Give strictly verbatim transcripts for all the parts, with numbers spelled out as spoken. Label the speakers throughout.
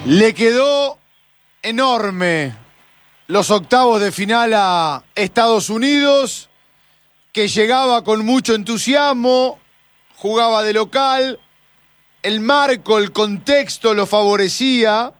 Speaker 1: Le quedó enorme los octavos de final a Estados Unidos, que llegaba con mucho entusiasmo, jugaba de local, el marco, el contexto lo favorecía,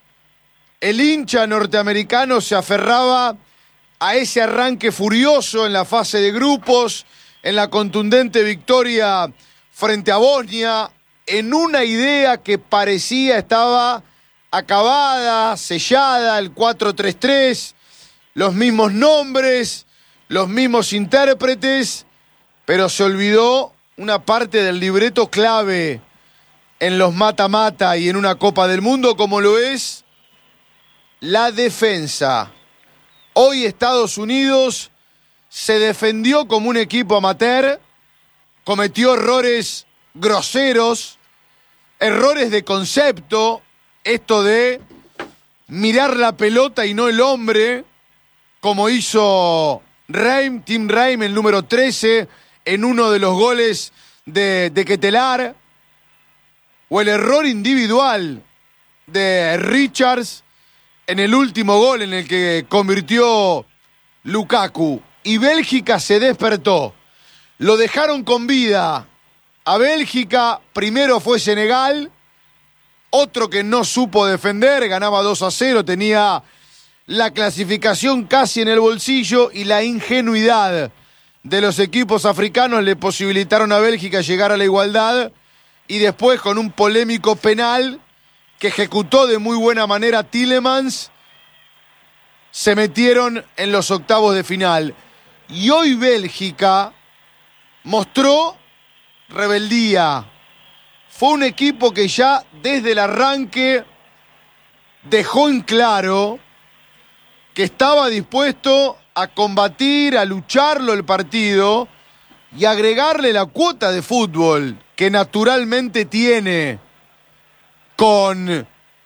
Speaker 1: el hincha norteamericano se aferraba a ese arranque furioso en la fase de grupos, en la contundente victoria frente a Bosnia, en una idea que parecía estaba acabada, sellada, el cuatro tres tres, los mismos nombres, los mismos intérpretes, pero se olvidó una parte del libreto clave en los mata-mata y en una Copa del Mundo como lo es la defensa. Hoy Estados Unidos se defendió como un equipo amateur, cometió errores groseros, errores de concepto, esto de mirar la pelota y no el hombre, como hizo Reim, Tim Reim, el número trece, en uno de los goles de, de Ketelar, o el error individual de Richards en el último gol en el que convirtió Lukaku. Y Bélgica se despertó. Lo dejaron con vida a Bélgica. Primero fue Senegal, otro que no supo defender, ganaba dos a cero, tenía la clasificación casi en el bolsillo, y la ingenuidad de los equipos africanos le posibilitaron a Bélgica llegar a la igualdad, y después con un polémico penal que ejecutó de muy buena manera Tielemans, se metieron en los octavos de final. Y hoy Bélgica mostró rebeldía. Fue un equipo que ya desde el arranque dejó en claro que estaba dispuesto a combatir, a lucharlo el partido y agregarle la cuota de fútbol que naturalmente tiene, con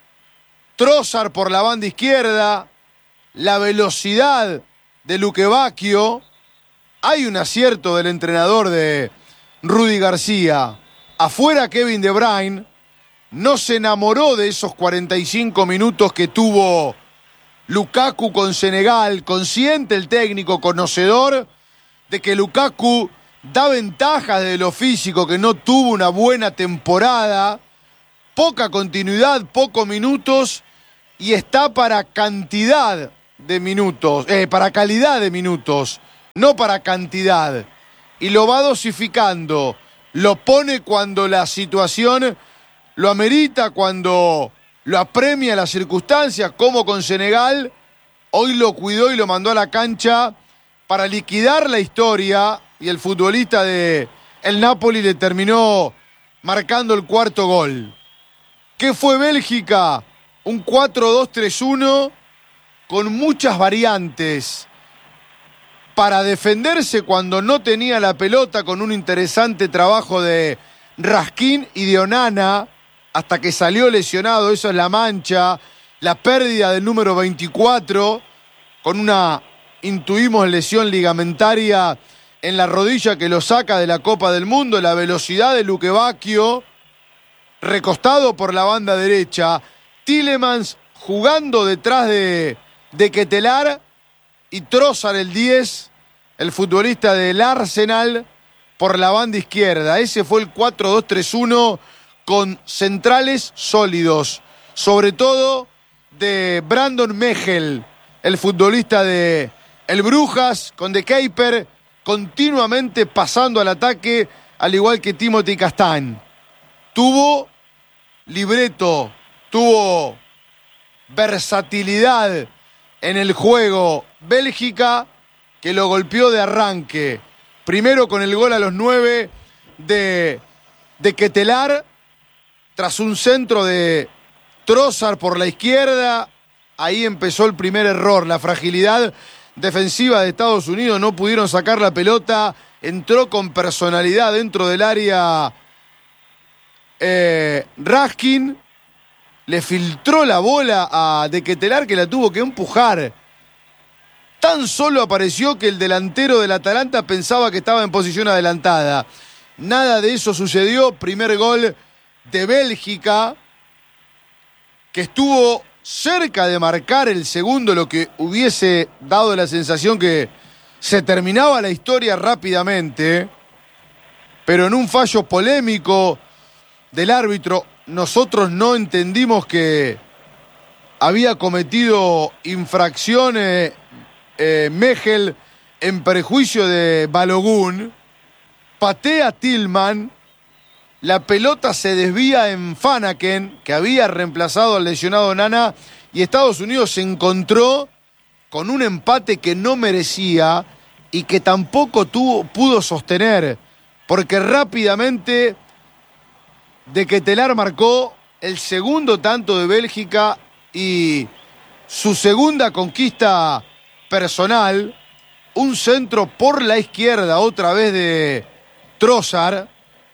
Speaker 1: Trossard por la banda izquierda, la velocidad de Luque Bacchio. Hay un acierto del entrenador de Rudy García. Afuera Kevin De Bruyne, no se enamoró de esos cuarenta y cinco minutos que tuvo Lukaku con Senegal, consciente el técnico, conocedor de que Lukaku da ventajas de lo físico, que no tuvo una buena temporada, poca continuidad, pocos minutos, y está para cantidad de minutos, eh, para calidad de minutos, no para cantidad. Y lo va dosificando, lo pone cuando la situación lo amerita, cuando lo apremia las circunstancias, como con Senegal. Hoy lo cuidó y lo mandó a la cancha para liquidar la historia, y el futbolista de el Napoli le terminó marcando el cuarto gol. ¿Qué fue Bélgica? Un cuatro dos tres uno con muchas variantes para defenderse cuando no tenía la pelota, con un interesante trabajo de Raskin y de Onana, hasta que salió lesionado. Eso es la mancha, la pérdida del número veinticuatro, con una, intuimos, lesión ligamentaria en la rodilla que lo saca de la Copa del Mundo. La velocidad de Luque Bacchio, recostado por la banda derecha, Tielemans jugando detrás de, de Ketelar, y Trossard, el diez, el futbolista del Arsenal, por la banda izquierda. Ese fue el cuatro dos tres uno, con centrales sólidos, sobre todo de Brandon Mechel, el futbolista de el Brujas, con De Kuyper continuamente pasando al ataque, al igual que Timothy Castagne. Tuvo libreto, tuvo versatilidad en el juego Bélgica, que lo golpeó de arranque. Primero con el gol a los nueve de, de Ketelar, tras un centro de Trossard por la izquierda. Ahí empezó el primer error, la fragilidad defensiva de Estados Unidos. No pudieron sacar la pelota, entró con personalidad dentro del área eh, Raskin, le filtró la bola a De Ketelar, que la tuvo que empujar. Tan solo apareció que el delantero del Atalanta pensaba que estaba en posición adelantada. Nada de eso sucedió. Primer gol de Bélgica. que estuvo cerca de marcar el segundo, lo que hubiese dado la sensación que se terminaba la historia rápidamente, pero en un fallo polémico del árbitro, nosotros no entendimos que había cometido infracciones eh, Mejel en perjuicio de Balogun. Patea Tillman, la pelota se desvía en Fanaken, que había reemplazado al lesionado Nana, y Estados Unidos se encontró con un empate que no merecía y que tampoco tuvo, pudo sostener, porque rápidamente de Ketelaere marcó el segundo tanto de Bélgica y su segunda conquista personal, un centro por la izquierda, otra vez de Trossard.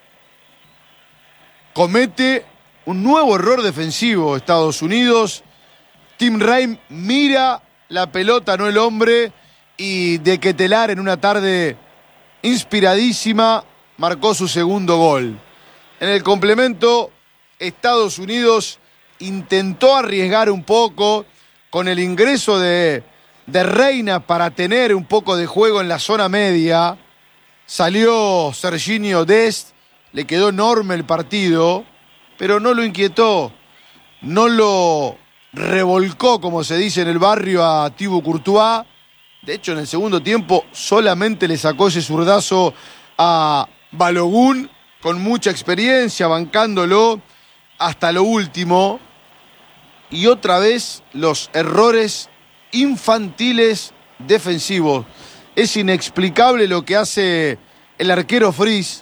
Speaker 1: Comete un nuevo error defensivo Estados Unidos. Tim Ream mira la pelota, no el hombre, y de Ketelaere en una tarde inspiradísima marcó su segundo gol. En el complemento, Estados Unidos intentó arriesgar un poco con el ingreso de, de Reina para tener un poco de juego en la zona media. Salió Serginho Dest, le quedó enorme el partido, pero no lo inquietó, no lo revolcó, como se dice en el barrio, a Thibaut Courtois. De hecho, en el segundo tiempo solamente le sacó ese zurdazo a Balogun, con mucha experiencia, bancándolo hasta lo último. Y otra vez los errores infantiles defensivos. Es inexplicable lo que hace el arquero Fries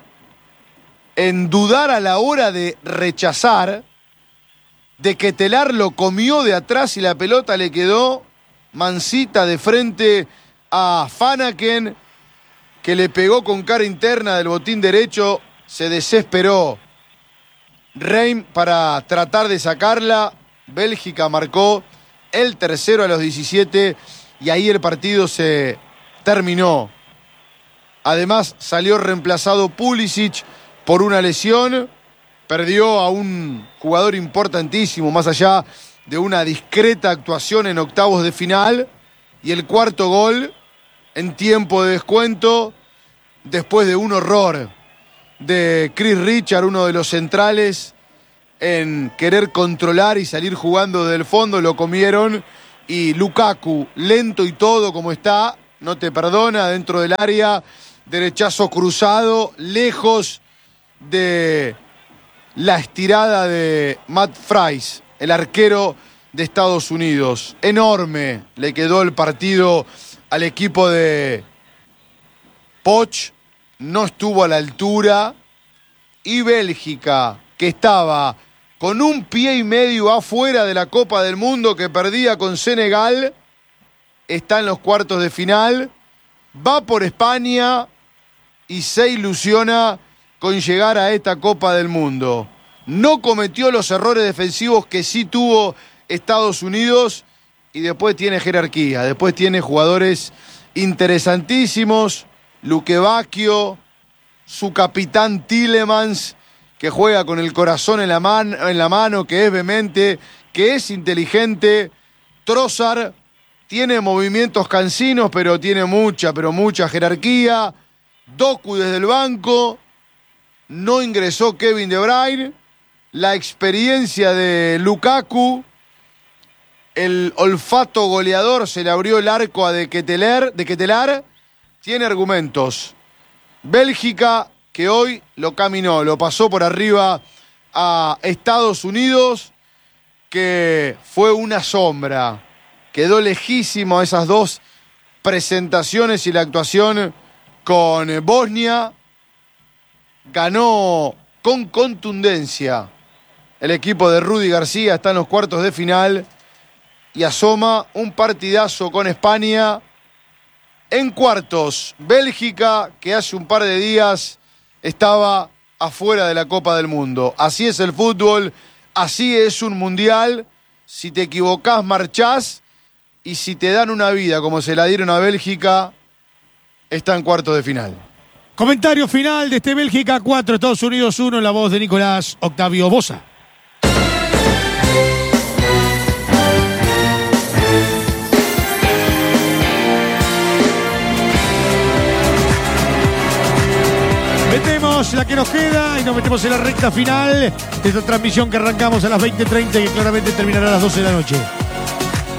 Speaker 1: en dudar a la hora de rechazar, de que Telar lo comió de atrás y la pelota le quedó mansita de frente a Fanaken, que le pegó con cara interna del botín derecho. Se desesperó Reim para tratar de sacarla. Bélgica marcó el tercero a los diecisiete y ahí el partido se terminó. Además salió reemplazado Pulisic por una lesión. Perdió a un jugador importantísimo, más allá de una discreta actuación en octavos de final. Y el cuarto gol en tiempo de descuento, después de un horror de Chris Richard, uno de los centrales, en querer controlar y salir jugando del fondo. Lo comieron y Lukaku, lento y todo como está, no te perdona dentro del área. Derechazo cruzado, lejos de la estirada de Matt Fries, el arquero de Estados Unidos. Enorme le quedó el partido al equipo de Poch, no estuvo a la altura. Y Bélgica, que estaba con un pie y medio afuera de la Copa del Mundo, que perdía con Senegal, está en los cuartos de final, va por España y se ilusiona con llegar a esta Copa del Mundo. No cometió los errores defensivos que sí tuvo Estados Unidos y después tiene jerarquía, después tiene jugadores interesantísimos. Luque Bacchio, su capitán Tielemans, que juega con el corazón en la, man, en la mano, que es vehemente, que es inteligente. Trossard tiene movimientos cansinos, pero tiene mucha, pero mucha jerarquía. Doku desde el banco. No ingresó Kevin De Bruyne. La experiencia de Lukaku. El olfato goleador, se le abrió el arco a De Ketelaere. De Ketelaere tiene argumentos. Bélgica, que hoy lo caminó, lo pasó por arriba a Estados Unidos, que fue una sombra. Quedó lejísimo esas dos presentaciones y la actuación con Bosnia. Ganó con contundencia el equipo de Rudy García, está en los cuartos de final y asoma un partidazo con España. En cuartos, Bélgica, que hace un par de días estaba afuera de la Copa del Mundo. Así es el fútbol, así es un mundial. Si te equivocás, marchás. Y si te dan una vida como se la dieron a Bélgica, está en cuartos de final.
Speaker 2: Comentario final de este Bélgica cuatro, Estados Unidos uno, en la voz de Nicolás Octavio Bosa. Despedimos la que nos queda y nos metemos en la recta final de esta transmisión que arrancamos a las veinte treinta y que claramente terminará a las doce de la noche.